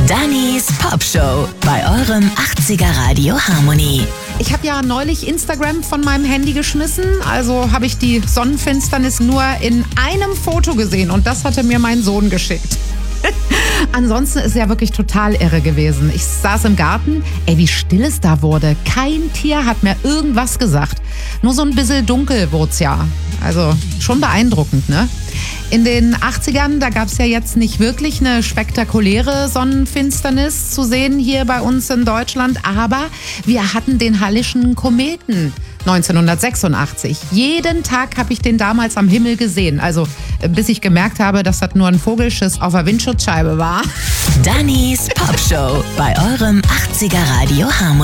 Dannys Pop Show bei eurem 80er Radio Harmony. Ich habe ja neulich Instagram von meinem Handy geschmissen, also habe ich die Sonnenfinsternis nur in einem Foto gesehen und das hatte mir mein Sohn geschickt. Ansonsten ist es ja wirklich total irre gewesen. Ich saß im Garten, wie still es da wurde. Kein Tier hat mir irgendwas gesagt. Nur so ein bisschen dunkel wurde es ja. Also schon beeindruckend, ne? In den 80ern, da gab es ja jetzt nicht wirklich eine spektakuläre Sonnenfinsternis zu sehen hier bei uns in Deutschland, aber wir hatten den Hallischen Kometen 1986. Jeden Tag habe ich den damals am Himmel gesehen, also bis ich gemerkt habe, dass das nur ein Vogelschiss auf der Windschutzscheibe war. Dannys Pop Show bei eurem 80er Radio Harmony.